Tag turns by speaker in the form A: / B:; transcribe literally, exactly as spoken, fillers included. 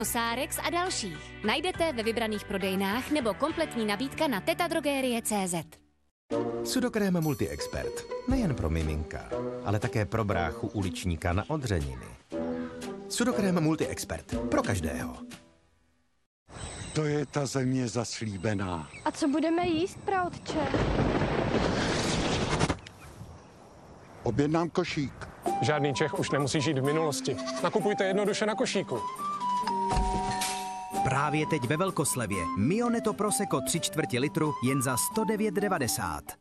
A: Sárex a dalších. Najdete ve vybraných prodejnách nebo kompletní nabídka na tetadrogerie tečka cé zet.
B: Sudokrém Multi-Expert. Nejen pro miminka, ale také pro bráchu uličníka na odřeniny. Sudokrém Multi-Expert. Pro každého.
C: To je ta země zaslíbená.
D: A co budeme jíst, praotče?
C: Objednám košík.
E: Žádný Čech už nemusí žít v minulosti. Nakupujte jednoduše na košíku.
F: Právě teď ve velkoslevě Mio Neto Prosecco tři čtvrtě litru jen za sto devět devadesát.